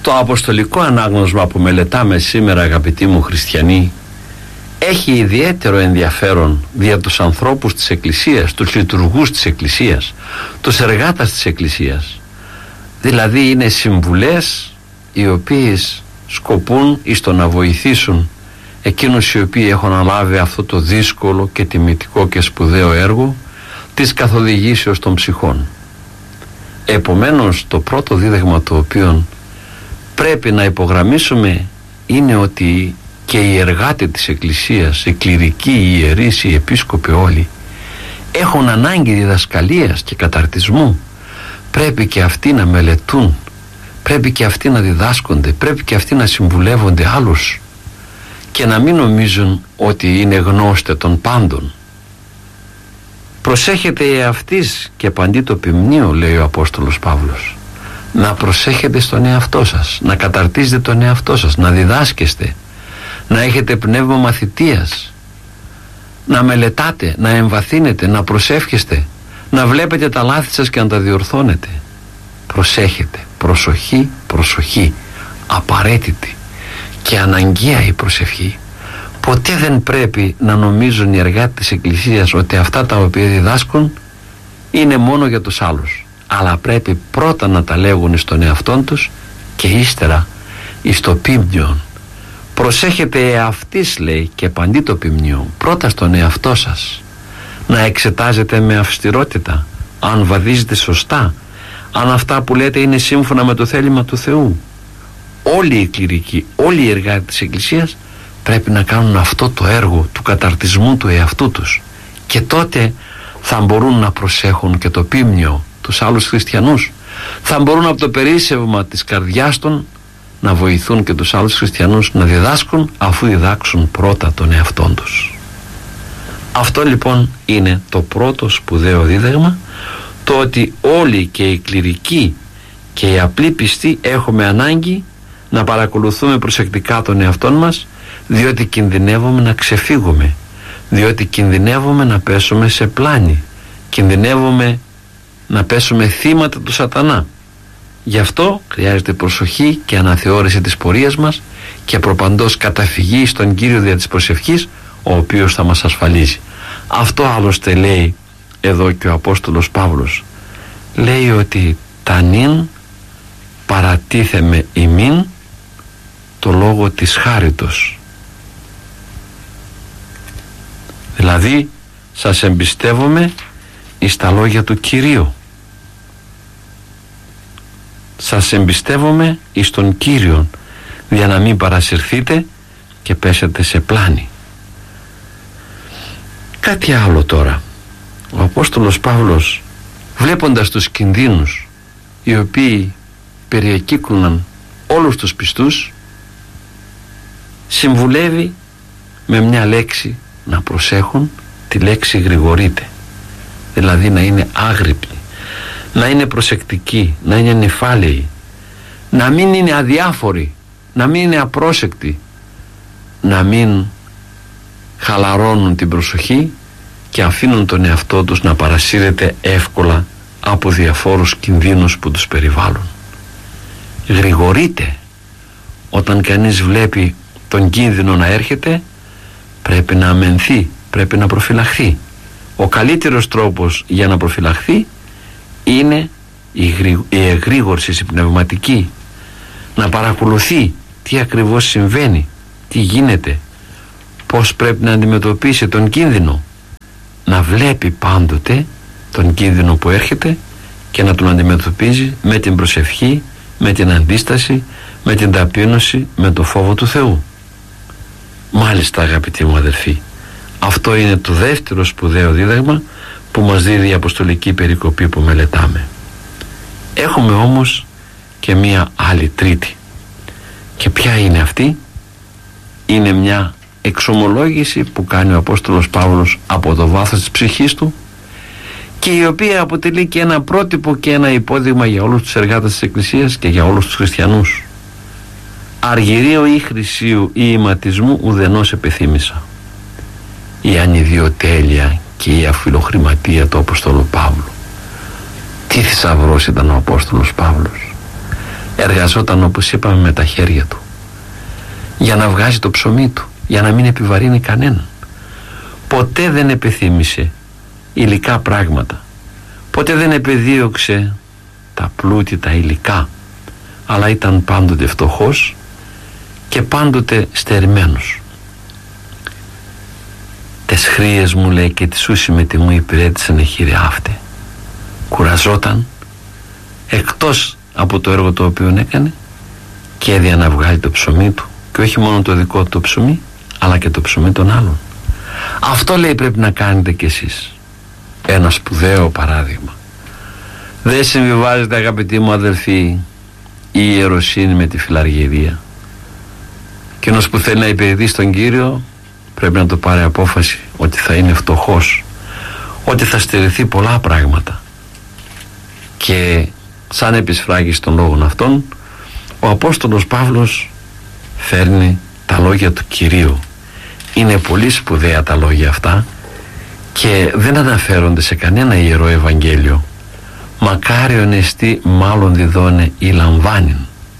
Το αποστολικό ανάγνωσμα που μελετάμε σήμερα, αγαπητοί μου χριστιανοί, έχει ιδιαίτερο ενδιαφέρον δια τους ανθρώπους της Εκκλησίας, τους λειτουργούς της Εκκλησίας, τους εργάτες της Εκκλησίας. Δηλαδή είναι συμβουλές οι οποίες σκοπούν εις το να βοηθήσουν εκείνους οι οποίοι έχουν αναλάβει αυτό το δύσκολο και τιμητικό και σπουδαίο έργο της καθοδηγήσεως των ψυχών. Επομένως, το πρώτο δίδαγμα το οποίο πρέπει να υπογραμμίσουμε είναι ότι και οι εργάτες της Εκκλησίας, οι κληρικοί, οι ιερείς, οι επίσκοποι όλοι έχουν ανάγκη διδασκαλίας και καταρτισμού. Πρέπει και αυτοί να μελετούν, πρέπει και αυτοί να διδάσκονται, πρέπει και αυτοί να συμβουλεύονται άλλους και να μην νομίζουν ότι είναι γνώστε των πάντων. Προσέχετε εαυτής και παντί το ποιμνίο, λέει ο Απόστολος Παύλος. Να προσέχετε στον εαυτό σας, να καταρτίζετε τον εαυτό σας, να διδάσκεστε, να έχετε πνεύμα μαθητείας, να μελετάτε, να εμβαθύνετε, να προσεύχεστε, να βλέπετε τα λάθη σας και να τα διορθώνετε. Προσέχετε, προσοχή, προσοχή, απαραίτητη και αναγκαία η προσευχή. Ποτέ δεν πρέπει να νομίζουν οι εργάτες της Εκκλησίας ότι αυτά τα οποία διδάσκουν είναι μόνο για τους άλλους, αλλά πρέπει πρώτα να τα λέγουν στον εαυτόν τους και ύστερα εις το ποίμνιον. Προσέχετε εαυτής, λέει, και παντί το ποιμνιό, πρώτα στον εαυτό σας, να εξετάζετε με αυστηρότητα αν βαδίζετε σωστά, αν αυτά που λέτε είναι σύμφωνα με το θέλημα του Θεού. Όλοι οι κληρικοί, όλοι οι εργάτες της Εκκλησίας πρέπει να κάνουν αυτό το έργο του καταρτισμού του εαυτού τους, και τότε θα μπορούν να προσέχουν και το ποίμνιο τους άλλους χριστιανούς, θα μπορούν από το περίσσευμα της καρδιάς των να βοηθούν και τους άλλους χριστιανούς να διδάσκουν, αφού διδάξουν πρώτα τον εαυτόν τους. Αυτό λοιπόν είναι το πρώτο σπουδαίο δίδαγμα, το ότι όλοι και οι κληρικοί και οι απλοί πιστοί έχουμε ανάγκη να παρακολουθούμε προσεκτικά τον εαυτόν μας, διότι κινδυνεύουμε να ξεφύγουμε, διότι κινδυνεύουμε να πέσουμε σε πλάνη, κινδυνεύουμε να πέσουμε θύματα του σατανά. Γι' αυτό χρειάζεται προσοχή και αναθεώρηση της πορείας μας και προπαντός καταφυγή στον Κύριο δια της προσευχής, ο οποίος θα μας ασφαλίζει. Αυτό άλλωστε λέει εδώ και ο Απόστολος Παύλος. Λέει ότι τανίν παρατίθεμε ημίν το λόγο της χάριτος. Δηλαδή σας εμπιστεύομαι εις τα λόγια του Κυρίου. Σας εμπιστεύομαι εις τον Κύριον, για να μην παρασυρθείτε και πέσετε σε πλάνη. Κάτι άλλο τώρα. Ο Απόστολος Παύλος, βλέποντας τους κινδύνους οι οποίοι περιεκύκλωναν όλους τους πιστούς, συμβουλεύει με μια λέξη να προσέχουν, τη λέξη γρηγορείτε, δηλαδή να είναι άγρυπνοι, να είναι προσεκτικοί, να είναι νυφάλαιοι, να μην είναι αδιάφοροι, να μην είναι απρόσεκτοι, να μην χαλαρώνουν την προσοχή και αφήνουν τον εαυτό τους να παρασύρεται εύκολα από διαφόρους κινδύνους που τους περιβάλλουν. Γρηγορείτε. Όταν κανείς βλέπει τον κίνδυνο να έρχεται, πρέπει να αμενθεί, πρέπει να προφυλαχθεί. Ο καλύτερος τρόπος για να προφυλαχθεί είναι η εγρήγορση, η πνευματική, να παρακολουθεί τι ακριβώς συμβαίνει, τι γίνεται, πώς πρέπει να αντιμετωπίσει τον κίνδυνο, να βλέπει πάντοτε τον κίνδυνο που έρχεται και να τον αντιμετωπίζει με την προσευχή, με την αντίσταση, με την ταπείνωση, με το φόβο του Θεού. Μάλιστα, αγαπητοί μου αδελφοί, αυτό είναι το δεύτερο σπουδαίο δίδαγμα που μας δίδει η αποστολική περικοπή που μελετάμε. Έχουμε όμως και μία άλλη τρίτη. Και ποια είναι αυτή? Είναι μια εξομολόγηση που κάνει ο Απόστολος Παύλος από το βάθος της ψυχής του, και η οποία αποτελεί και ένα πρότυπο και ένα υπόδειγμα για όλους τους εργάτες της Εκκλησίας και για όλους τους χριστιανούς. Αργυρίου ή χρυσίου ή ηματισμού ουδενός επιθύμησα. Η ανιδιοτέλεια και η αφιλοχρηματία του Αποστόλου Παύλου. Τι θησαυρός ήταν ο Απόστολος Παύλος. εργαζόταν, όπως είπαμε, με τα χέρια του για να βγάζει το ψωμί του, για να μην επιβαρύνει κανέναν. Ποτέ δεν επιθύμησε υλικά πράγματα, ποτέ δεν επεδίωξε τα πλούτη, τα υλικά, αλλά ήταν πάντοτε φτωχός και πάντοτε στερημένος. «Τες χρίες μου», λέει, «και τη σούση με τη μου υπηρέτησαν εχειριάφτε». Κουραζόταν εκτός από το έργο το οποίο έκανε και έδια να βγάλει το ψωμί του, και όχι μόνο το δικό του το ψωμί, αλλά και το ψωμί των άλλων. Αυτό, λέει, πρέπει να κάνετε κι εσείς. Ένα σπουδαίο παράδειγμα. Δεν συμβιβάζεται, αγαπητοί μου αδελφοί, η ιεροσύνη με τη φιλαργυρία. Εκείνος που θέλει να υπηρετήσει τον Κύριο πρέπει να το πάρει απόφαση ότι θα είναι φτωχός, ότι θα στερηθεί πολλά πράγματα. Και σαν επισφράγιση των λόγων αυτών, ο Απόστολος Παύλος φέρνει τα λόγια του Κυρίου. Είναι πολύ σπουδαία τα λόγια αυτά και δεν αναφέρονται σε κανένα ιερό Ευαγγέλιο. «Μακάριον εστί μάλλον διδώνε ή λαμβάνειν».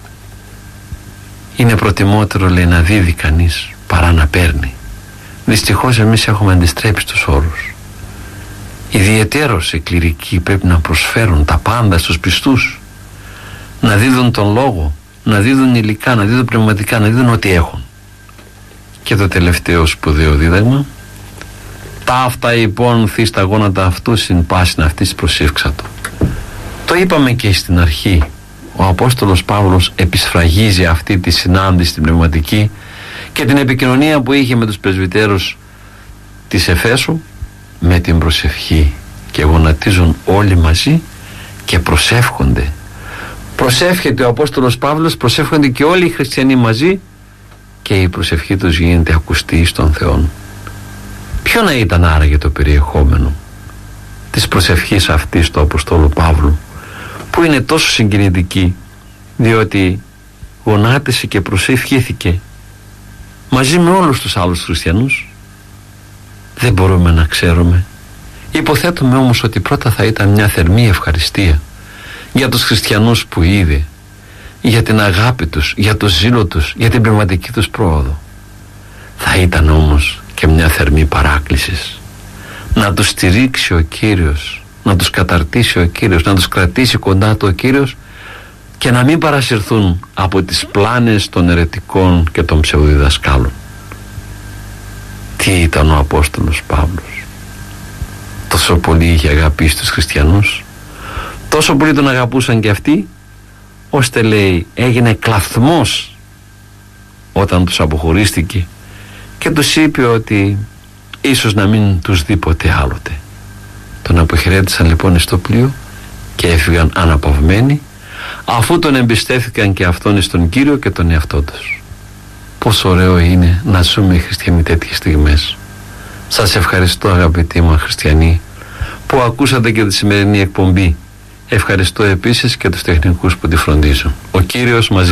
Είναι προτιμότερο, λέει, να δίδει κανείς παρά να παίρνει. Δυστυχώς εμείς έχουμε αντιστρέψει τους όρους. Ιδιαιτέρως οι κληρικοί πρέπει να προσφέρουν τα πάντα στους πιστούς, να δίδουν τον λόγο, να δίδουν υλικά, να δίδουν πνευματικά, να δίδουν ό,τι έχουν. Και το τελευταίο σπουδαίο δίδαγμα: «Ταύτα λοιπόν θείς τα γόνατα αυτού συν πάσιν αυτής προσεύξατο». Το είπαμε και στην αρχή. Ο Απόστολος Παύλος επισφραγίζει αυτή τη συνάντηση την πνευματική και την επικοινωνία που είχε με τους πρεσβυτέρους της Εφέσου με την προσευχή, και γονατίζουν όλοι μαζί και προσεύχονται. Προσεύχεται ο Απόστολος Παύλος, προσεύχονται και όλοι οι χριστιανοί μαζί, και η προσευχή τους γίνεται ακουστή στον Θεό. Ποιο να ήταν άραγε το περιεχόμενο της προσευχής αυτής του Αποστόλου Παύλου, που είναι τόσο συγκινητική, διότι γονάτισε και προσευχήθηκε μαζί με όλους τους άλλους χριστιανούς? Δεν μπορούμε να ξέρουμε. Υποθέτουμε όμως ότι πρώτα θα ήταν μια θερμή ευχαριστία για τους χριστιανούς που είδε, για την αγάπη τους, για το ζήλο τους, για την πνευματική τους πρόοδο. Θα ήταν όμως και μια θερμή παράκλησης, να τους στηρίξει ο Κύριος, να τους καταρτήσει ο Κύριος, να τους κρατήσει κοντά του ο Κύριος, και να μην παρασυρθούν από τις πλάνες των αιρετικών και των ψευδοδιδασκάλων. Τι ήταν ο Απόστολος Παύλος! Τόσο πολύ είχε αγαπήσει τους χριστιανούς, τόσο πολύ τον αγαπούσαν και αυτοί, ώστε, λέει, έγινε κλαθμός όταν τους αποχωρίστηκε και τους είπε ότι ίσως να μην τους δει ποτέ άλλοτε. Τον αποχαιρέτησαν λοιπόν στο πλοίο και έφυγαν αναπαυμένοι, αφού τον εμπιστεύτηκαν και αυτόν στον Κύριο και τον εαυτό τους. Πόσο ωραίο είναι να ζούμε οι χριστιανοί τέτοιες στιγμές. Σας ευχαριστώ, αγαπητοί μου χριστιανοί, που ακούσατε και τη σημερινή εκπομπή. Ευχαριστώ επίσης και τους τεχνικούς που τη φροντίζουν. Ο Κύριος μαζί